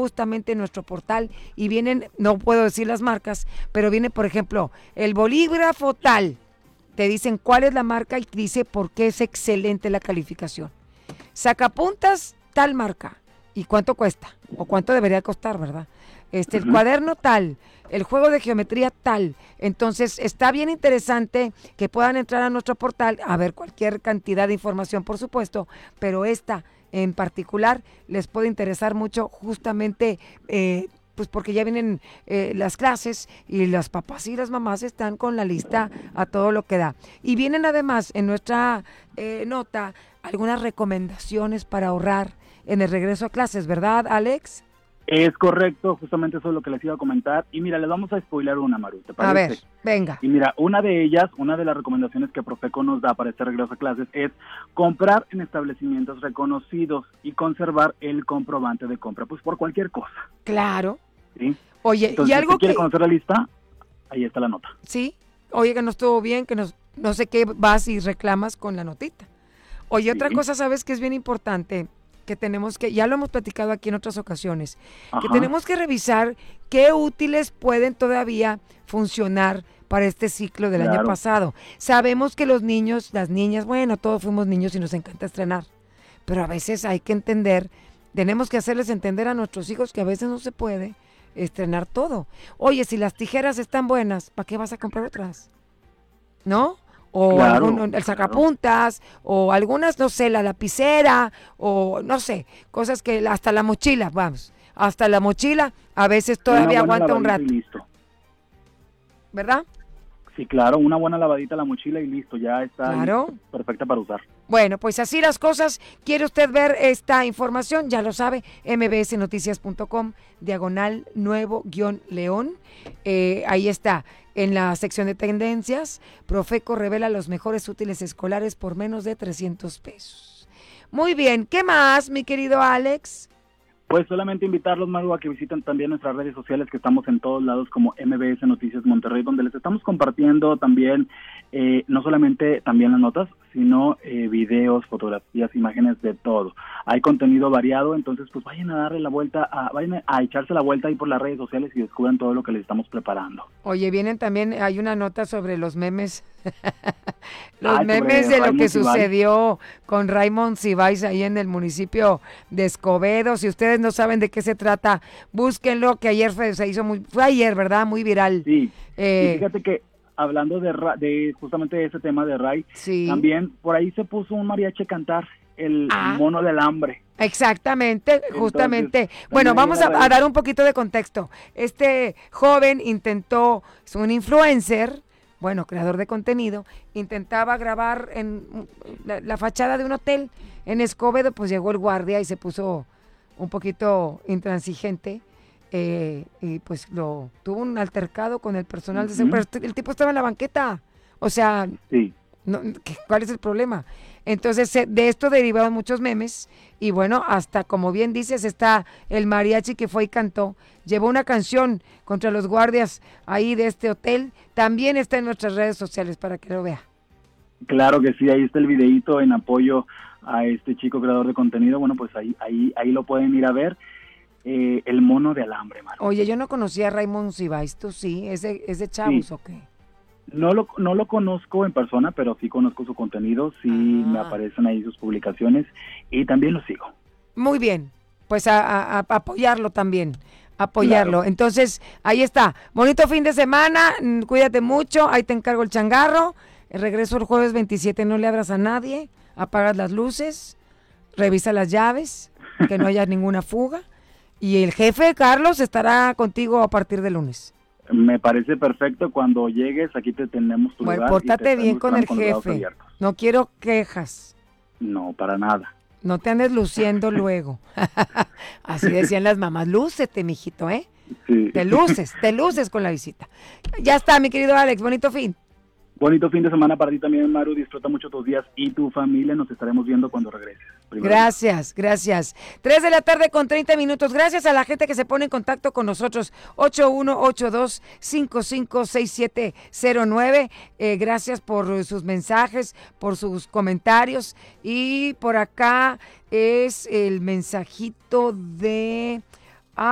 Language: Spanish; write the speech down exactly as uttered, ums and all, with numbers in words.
justamente en nuestro portal y vienen, no puedo decir las marcas, pero viene, por ejemplo, el bolígrafo tal. Te dicen cuál es la marca y te dice por qué es excelente la calificación. Sacapuntas, tal marca. ¿Y cuánto cuesta? O cuánto debería costar, ¿verdad? Este, el uh-huh. cuaderno tal, el juego de geometría tal. Entonces, está bien interesante que puedan entrar a nuestro portal a ver cualquier cantidad de información, por supuesto, pero esta en particular les puede interesar mucho justamente eh, pues porque ya vienen eh, las clases y las papás y las mamás están con la lista a todo lo que da. Y vienen además en nuestra eh, nota algunas recomendaciones para ahorrar en el regreso a clases, ¿verdad, Alex? Es correcto, justamente eso es lo que les iba a comentar. Y mira, les vamos a spoiler una, Maru, ¿te parece? A ver, venga. Y mira, una de ellas, una de las recomendaciones que Profeco nos da para este regreso a clases es comprar en establecimientos reconocidos y conservar el comprobante de compra, pues por cualquier cosa. Claro. ¿Sí? Oye, entonces, y algo si quiere que... conocer la lista, ahí está la nota. Sí, oye, que no estuvo bien, que nos, no sé qué vas y reclamas con la notita. Oye, sí. Otra cosa, ¿sabes que es bien importante? Que tenemos que, ya lo hemos platicado aquí en otras ocasiones, Ajá. que tenemos que revisar qué útiles pueden todavía funcionar para este ciclo del claro. año pasado. Sabemos que los niños, las niñas, bueno, todos fuimos niños y nos encanta estrenar, pero a veces hay que entender, tenemos que hacerles entender a nuestros hijos que a veces no se puede estrenar todo. Oye, si las tijeras están buenas, ¿para qué vas a comprar otras? ¿No? O claro, algún, el sacapuntas, claro. o algunas, no sé, la lapicera, o no sé, cosas que hasta la mochila, vamos, hasta la mochila a veces todavía aguanta un rato. Listo. ¿Verdad? Sí, claro, una buena lavadita a la mochila y listo, ya está claro. listo, perfecta para usar. Bueno, pues así las cosas. ¿Quiere usted ver esta información? Ya lo sabe, mbsnoticias.com, diagonal nuevo guión león. Eh, ahí está. En la sección de tendencias, Profeco revela los mejores útiles escolares por menos de trescientos pesos. Muy bien, ¿qué más, mi querido Alex? Pues solamente invitarlos, Maru, a que visiten también nuestras redes sociales, que estamos en todos lados como M B S Noticias Monterrey, donde les estamos compartiendo también, eh, no solamente también las notas, sino eh, videos, fotografías, imágenes, de todo. Hay contenido variado, entonces pues vayan a darle la vuelta, a, vayan a echarse la vuelta ahí por las redes sociales y descubran todo lo que les estamos preparando. Oye, vienen también, hay una nota sobre los memes, los Ay, memes de Raymond lo que Cibáis. Sucedió con Raymond Cibáis ahí en el municipio de Escobedo. Si ustedes no saben de qué se trata, búsquenlo, que ayer fue, se hizo muy, fue ayer, ¿verdad? Muy viral. Sí, eh, y fíjate que hablando de, de justamente de ese tema de Ray, sí. también por ahí se puso un mariachi a cantar el ah, mono del hambre. Exactamente, justamente. Entonces, bueno, vamos a, a dar un poquito de contexto. Este joven intentó, es un influencer, bueno, creador de contenido, intentaba grabar en la, la fachada de un hotel en Escobedo, pues llegó el guardia y se puso un poquito intransigente. Eh, y pues lo tuvo un altercado con el personal uh-huh. de seguridad, pero el tipo estaba en la banqueta, o sea, sí. no, ¿cuál es el problema? Entonces de esto derivaron muchos memes y bueno, hasta como bien dices, está el mariachi que fue y cantó, llevó una canción contra los guardias ahí de este hotel, también está en nuestras redes sociales para que lo vea. Claro que sí, ahí está el videíto en apoyo a este chico creador de contenido, bueno pues ahí, ahí, ahí lo pueden ir a ver. Eh, el mono de alambre, Maru. Oye, yo no conocía a Raymond Cibáis, ¿tú sí? ¿Es de, es de chavos sí. o qué? No lo, no lo conozco en persona, pero sí conozco su contenido, sí ah. me aparecen ahí sus publicaciones y también lo sigo. Muy bien, pues a, a, a apoyarlo también, apoyarlo. Claro. Entonces, ahí está, bonito fin de semana, cuídate mucho, ahí te encargo el changarro, regreso el jueves veintisiete, no le abras a nadie, apagas las luces, revisa las llaves, que no haya ninguna fuga. Y el jefe, Carlos, estará contigo a partir de lunes. Me parece perfecto. Cuando llegues, aquí te tenemos tu bueno, lugar. Bueno, pórtate bien con el con jefe. No quiero quejas. No, para nada. No te andes luciendo luego. Así decían las mamás. Lúcete, mijito, ¿eh? Sí. Te luces, te luces con la visita. Ya está, mi querido Alex. Bonito fin. Bonito fin de semana para ti también, Maru. Disfruta mucho tus días y tu familia. Nos estaremos viendo cuando regreses. Primero. Gracias, gracias. Tres de la tarde con treinta minutos. Gracias a la gente que se pone en contacto con nosotros. ocho uno ocho dos cinco cinco seis siete cero nueve. Eh, gracias por sus mensajes, por sus comentarios. Y por acá es el mensajito de...